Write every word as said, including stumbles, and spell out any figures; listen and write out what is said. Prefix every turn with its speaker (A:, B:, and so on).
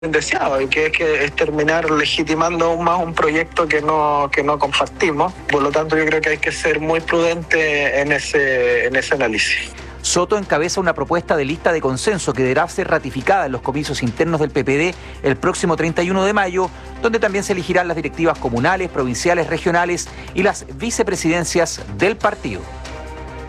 A: deseado, y que es, que es terminar legitimando aún más un proyecto que no, que no compartimos. Por lo tanto, yo creo que hay que ser muy prudente en ese, en ese análisis.
B: Soto encabeza una propuesta de lista de consenso que deberá ser ratificada en los comicios internos del P P D el próximo treinta y uno de mayo, donde también se elegirán las directivas comunales, provinciales, regionales y las vicepresidencias del partido.